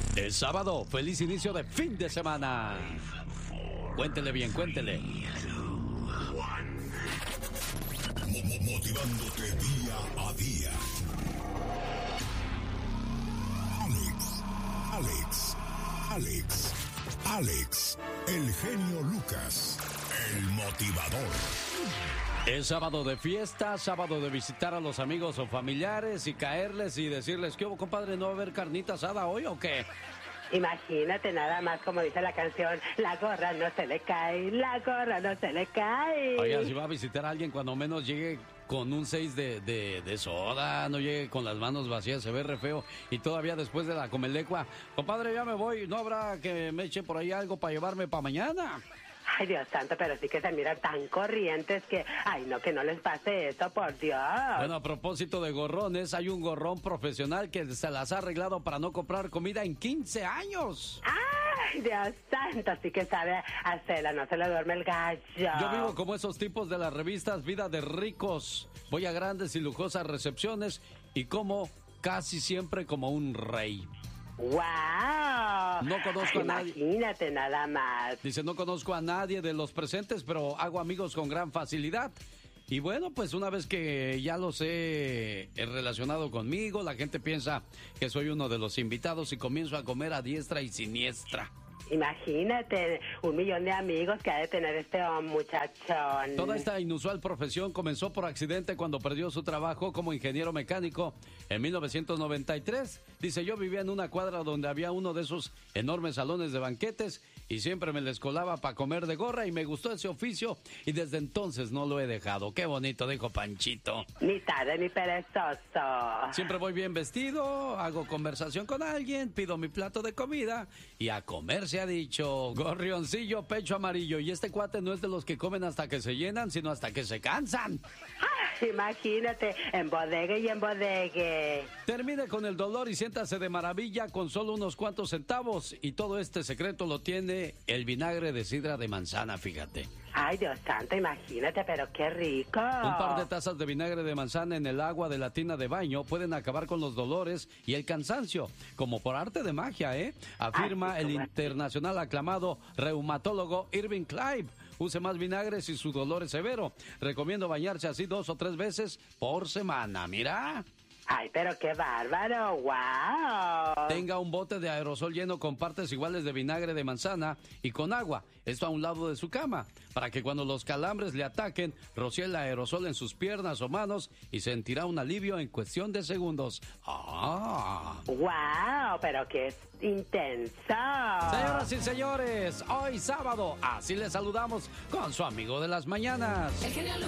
Es sábado, feliz inicio de fin de semana. Cuéntele bien, cuéntele. Motivándote día a día. Alex, el genio Lucas, el motivador. Es sábado de fiesta, sábado de visitar a los amigos o familiares y caerles y decirles, ¿qué hubo, compadre? ¿No va a haber carnita asada hoy o qué? Imagínate nada más como dice la canción, la gorra no se le cae, la gorra no se le cae. Oiga, si va a visitar a alguien, cuando menos llegue con un 6 de soda, no llegue con las manos vacías, se ve re feo. Y todavía después de la comelecua, compadre, ya me voy, ¿no habrá que me eche por ahí algo para llevarme para mañana? Ay, Dios santo, pero sí que se miran tan corrientes que, ay, no, que no les pase eso, por Dios. Bueno, a propósito de gorrones, hay un gorrón profesional que se las ha arreglado para no comprar comida en 15 años. Ay, Dios santo, sí que sabe hacerla, no se le duerme el gallo. Yo vivo como esos tipos de las revistas Vida de Ricos. Voy a grandes y lujosas recepciones y como casi siempre como un rey. ¡Wow! No conozco a nadie. Imagínate nada más. Dice, no conozco a nadie de los presentes, pero hago amigos con gran facilidad. Y bueno, pues una vez que ya los he relacionado conmigo, la gente piensa que soy uno de los invitados y comienzo a comer a diestra y siniestra. Imagínate, 1 millón de amigos que ha de tener este muchachón. Toda esta inusual profesión comenzó por accidente cuando perdió su trabajo como ingeniero mecánico en 1993. Dice, yo vivía en una cuadra donde había uno de esos enormes salones de banquetes y siempre me les colaba para comer de gorra y me gustó ese oficio y desde entonces no lo he dejado. Qué bonito, dijo Panchito. Ni tarde ni perezoso. Siempre voy bien vestido, hago conversación con alguien, pido mi plato de comida y a comer se ha dicho. Gorrioncillo, pecho amarillo. Y este cuate no es de los que comen hasta que se llenan, sino hasta que se cansan. Ay, imagínate, en bodegue y en bodegue. Termine con el dolor y siéntase de maravilla con solo unos cuantos centavos. Y todo este secreto lo tiene el vinagre de sidra de manzana, fíjate. Ay, Dios santo, imagínate, pero qué rico. Un par de tazas de vinagre de manzana en el agua de la tina de baño pueden acabar con los dolores y el cansancio, como por arte de magia, afirma el internacional aclamado reumatólogo Irving Clive. Use más vinagre si su dolor es severo. Recomiendo bañarse así 2 o 3 veces por semana. Mira. Ay, pero qué bárbaro, wow. Tenga un bote de aerosol lleno con partes iguales de vinagre de manzana y con agua. Esto a un lado de su cama, para que cuando los calambres le ataquen, rocíe el aerosol en sus piernas o manos y sentirá un alivio en cuestión de segundos. ¡Ah! Wow, pero qué intenso. Señoras y señores, hoy sábado, así les saludamos con su amigo de las mañanas. El genio